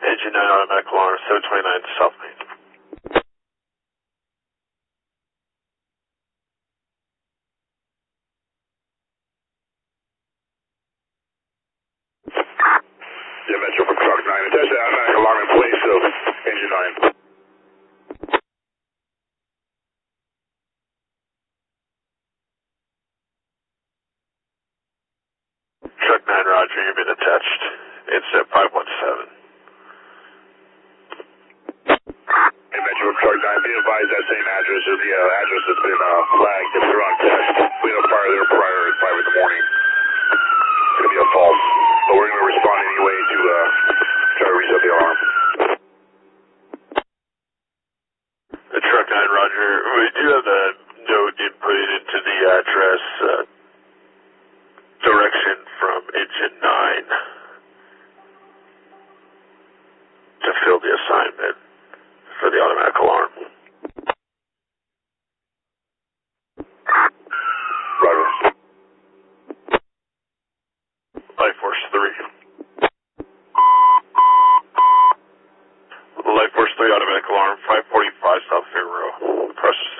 Engine 9 automatic alarm, 729 South Main. Yeah, Metro for truck 9. Attention, automatic alarm in place, so engine 9. Truck 9, roger, you've been attached. It's at 517. Hey, Metro for truck 9, be advised that same address is the address that's been flagged. If they're on test, we had a fire there prior at 5 in the morning. It's going to be a false. But we're going to respond anyway to try to reset the alarm. The truck 9, roger. We do have the note inputted into the address direction from engine 9 to fill the assignment for the automatic alarm. Roger. Life Force 3. Life Force 3 automatic alarm, 545 South Fair Row. Press